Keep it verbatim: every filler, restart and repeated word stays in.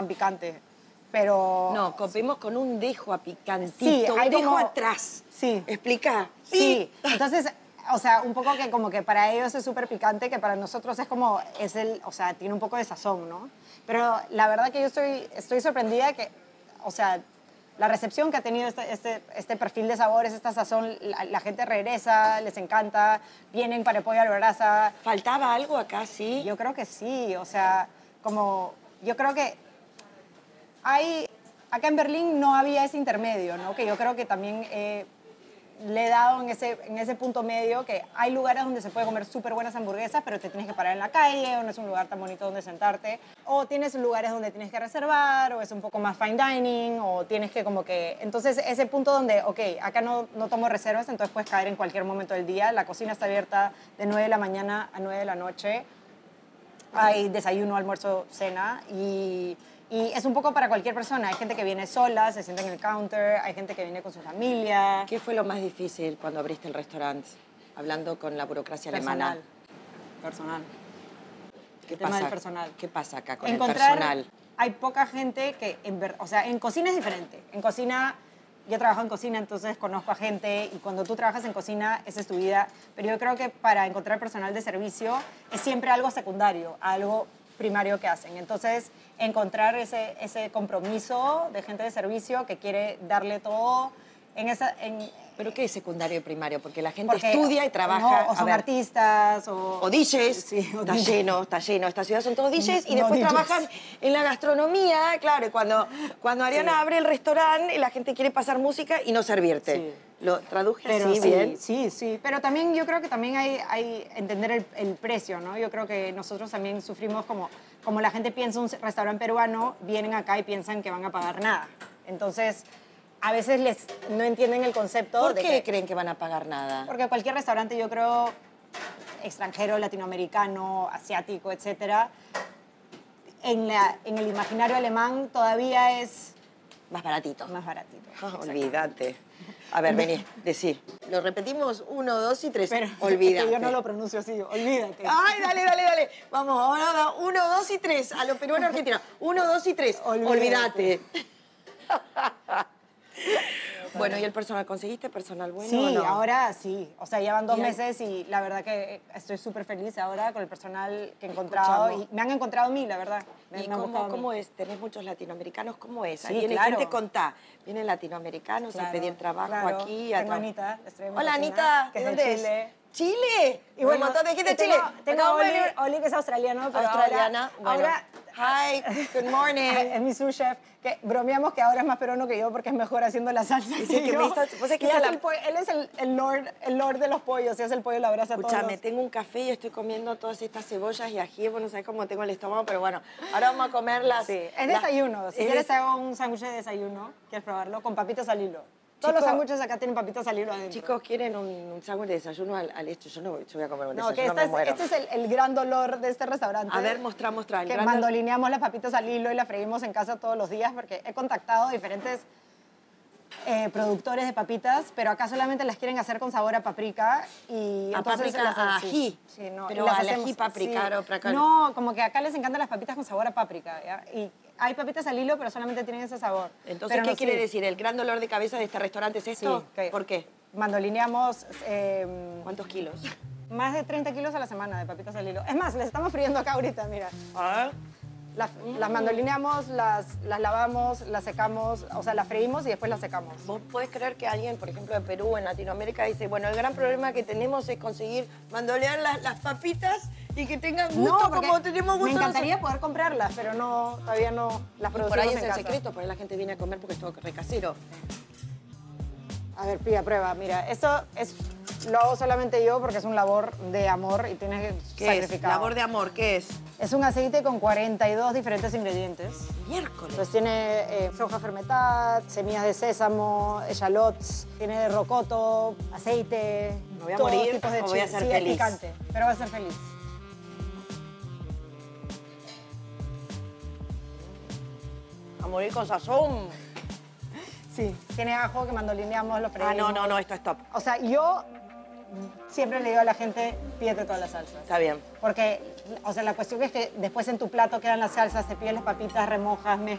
picante. Pero... No, comimos con un dejo a picantito, Sí, un hay dejo como- atrás. Sí. Explica. Sí, entonces, o sea, un poco que como que para ellos es súper picante, que para nosotros es como, es el, o sea, tiene un poco de sazón, ¿no? Pero la verdad que yo estoy, estoy sorprendida que, o sea, la recepción que ha tenido este, este, este perfil de sabores, esta sazón, la, la gente regresa, les encanta, vienen para el pollo a la brasa. ¿Faltaba algo acá, sí? Yo creo que sí, o sea, como, yo creo que hay, acá en Berlín no había ese intermedio, ¿no? Que yo creo que también eh, le he dado en ese, en ese punto medio, que hay lugares donde se puede comer súper buenas hamburguesas, pero te tienes que parar en la calle, o no es un lugar tan bonito donde sentarte, o tienes lugares donde tienes que reservar, o es un poco más fine dining, o tienes que como que... Entonces, ese punto donde, ok, acá no, no tomo reservas, entonces puedes caer en cualquier momento del día, la cocina está abierta de nueve de la mañana a nueve de la noche, hay desayuno, almuerzo, cena, y... Y es un poco para cualquier persona. Hay gente que viene sola, se sienta en el counter, hay gente que viene con su familia. ¿Qué fue lo más difícil cuando abriste el restaurante? Hablando con la burocracia Personal. alemana. Personal. ¿Qué El tema pasa? del personal. ¿Qué pasa acá con Encontrar, el personal? Hay poca gente que, en ver, o sea, en cocina es diferente. En cocina, yo trabajo en cocina, entonces conozco a gente, y cuando tú trabajas en cocina, esa es tu vida. Pero yo creo que para encontrar personal de servicio es siempre algo secundario, algo primario que hacen. Entonces, encontrar ese, ese compromiso de gente de servicio que quiere darle todo en esa... En, ¿Pero qué es secundario y primario? Porque la gente porque, estudia y trabaja... no, o a son ver, artistas, o... o D Js, Sí, o está D Js. lleno, está lleno. Esta ciudad son todos D Js y No después D Js. trabajan en la gastronomía. Claro, y cuando, cuando Ariana Sí. abre el restaurante, la gente quiere pasar música y no servirte. Sí. ¿Lo traduje Pero así sí, bien? sí, sí. Pero también yo creo que también hay, hay entender el, el precio, ¿no? Yo creo que nosotros también sufrimos como, como la gente piensa un restaurante peruano, vienen acá y piensan que van a pagar nada. Entonces, a veces les no entienden el concepto ¿Por de qué que... creen que van a pagar nada? Porque cualquier restaurante, yo creo, extranjero, latinoamericano, asiático, etcétera, en, la, en el imaginario alemán todavía es Más baratito. más baratito. Ah, olvídate. A ver, vení, decí. Lo repetimos, uno, dos y tres. Pero Olvídate. que yo no lo pronuncio así, olvídate. Ay, dale, dale, dale. Vamos, ahora uno, dos y tres. A los peruanos argentinos. Uno, dos y tres. Olvídate. Olvídate. Bueno, ¿y el personal? ¿Conseguiste personal bueno Sí, o no? ahora sí. O sea, llevan dos Y hay- meses y la verdad que estoy súper feliz ahora con el personal que he encontrado. Escuchamos. Y me han encontrado a mí, la verdad. Me, ¿Y me han buscado cómo, a mí. cómo es? ¿Tenés muchos latinoamericanos? ¿Cómo es? Sí, Viene claro. gente, contá. Vienen latinoamericanos a Claro, pedir trabajo claro. aquí. a Tengo a tra- Anita, la estrella de mi Hola, cocina, Anita. que ¿De es de dónde Chile. es? ¿Chile? Y bueno, un montón de gente y de Chile. tengo, tengo a Acabamos de Oli, venir- Oli, que es australiano, pero Australiana. ahora, Bueno. ahora Hi, good morning. es mi sous chef, que bromeamos que ahora es más peruano que yo porque es mejor haciendo la salsa. Dice que yo. me hizo- vos sabés que Y esa hace la- el pollo- él es el, el, lord, el lord de los pollos y hace el pollo a la brasa todos Escúchame, los- tengo un café y estoy comiendo todas estas cebollas y ají. Vos no sabés cómo tengo el estómago, pero bueno, ahora vamos a comer las... Sí, es las- desayuno. Si es quieres te des- hago un sándwich de desayuno, ¿quieres probarlo? Con papitas al hilo. Todos Chico- los sándwiches acá tienen papitas al hilo adentro. Chicos, ¿quieren un, un sándwich de desayuno al, al esto? Yo no voy, yo voy a comer un no, que desayuno, este me es, muero. este es el, el gran dolor de este restaurante. A ver, mostrá, mostrá. el Que gran- mandolineamos las papitas al hilo y las freímos en casa todos los días porque he contactado a diferentes eh, productores de papitas, pero acá solamente las quieren hacer con sabor a paprika y A entonces paprika, las- a sí, ají. sí, no, Pero y las al hacemos- ají paprika, sí. o praca- No, como que acá les encantan las papitas con sabor a páprica, ¿ya? Y hay papitas al hilo, pero solamente tienen ese sabor. Entonces, Pero ¿qué no, quiere sí. decir? ¿El gran dolor de cabeza de este restaurante es esto? Sí, que- ¿Por qué? Mandolineamos eh, ¿Cuántos kilos? más de treinta kilos a la semana de papitas al hilo. Es más, les estamos friendo acá ahorita, mira. Las, las mandolineamos, las, las lavamos, las secamos, o sea, las freímos y después las secamos. ¿Vos podés creer que alguien, por ejemplo, de Perú, en Latinoamérica, dice, bueno, el gran problema que tenemos es conseguir mandolear las, las papitas y que tengan gusto porque como tenemos gusto me encantaría nosotros? poder comprarlas, pero no, todavía no las Y producimos por ahí es en el casa. secreto, por ahí la gente viene a comer porque es todo recasero. A ver, pilla, prueba, mira, esto es, lo hago solamente yo porque es un labor de amor y tiene que ¿Qué es? sacrificado. Labor de amor, ¿qué es? Es un aceite con cuarenta y dos diferentes ingredientes. Miércoles. Pues tiene eh, soja fermentada, semillas de sésamo, echalots, tiene rocoto, aceite, ¿Me voy a todos morir tipos de o voy a chile. ser Sí, feliz? es picante, pero va a ser feliz. A morir con sazón. Sí. Tiene ajo que mandolineamos, lo Ah, freímos. no, no, no, esto es top. O sea, yo siempre le digo a la gente, pídete todas las salsas. Está bien. Porque, o sea, la cuestión es que después en tu plato quedan las salsas, te pides las papitas, remojas, mezclas.